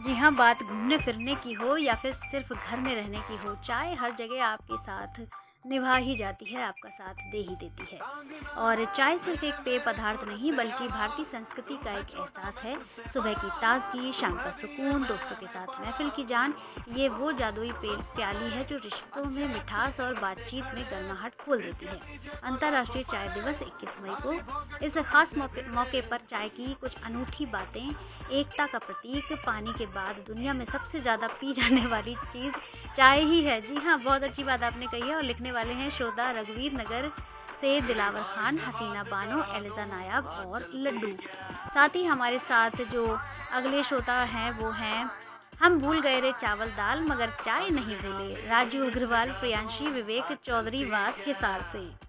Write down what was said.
जी हाँ, बात घूमने फिरने की हो या फिर सिर्फ घर में रहने की हो, चाय हर जगह आपके साथ निभा ही जाती है, आपका साथ दे ही देती है। और चाय सिर्फ एक पेय पदार्थ नहीं बल्कि भारतीय संस्कृति का एक एहसास है। सुबह की ताजगी, शाम का सुकून, दोस्तों के साथ महफिल की जान, ये वो जादुई प्याली है जो रिश्तों में मिठास और बातचीत में गर्माहट खोल देती है। अंतर्राष्ट्रीय चाय दिवस 21 मई को इस खास मौके पर चाय की कुछ अनूठी बातें। एकता का प्रतीक, पानी के बाद दुनिया में सबसे ज़्यादा पी जाने वाली चीज़ चाय ही है। जी हाँ, बहुत अच्छी बात आपने कही है। और लिखने वाले हैं श्रोता रघुवीर नगर से दिलावर खान, हसीना बानो, एलिजा नायाब और लड्डू। साथ ही हमारे साथ जो अगले श्रोता हैं वो हैं, हम भूल गए रे चावल दाल मगर चाय नहीं भूले, राजू अग्रवाल, प्रियांशी, विवेक चौधरी वास हिसार से।